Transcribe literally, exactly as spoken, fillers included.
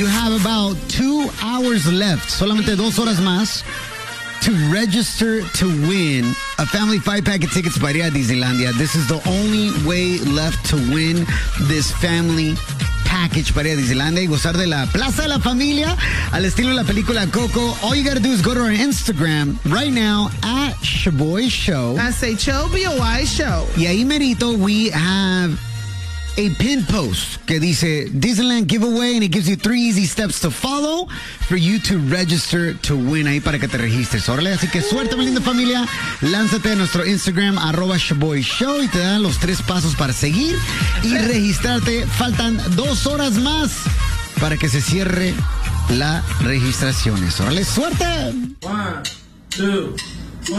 You have about two hours left. Solamente dos horas más to register to win a family five-pack of tickets para ir a Disneylandia. This is the only way left to win this family package para ir a Disneylandia y gozar de la Plaza de la Familia al estilo de la película Coco. All you gotta do is go to our Instagram right now at Shaboy Show. S H O B O Y Show. Y ahí merito we have a pin post que dice Disneyland giveaway, and it gives you three easy steps to follow for you to register to win, ahí para que te registres. Órale, así que suerte, mi linda familia. Lánzate a nuestro Instagram, arroba Shaboy Show, y te dan los tres pasos para seguir y registrarte. Faltan dos horas más para que se cierre la registración. Órale, suerte. One, two.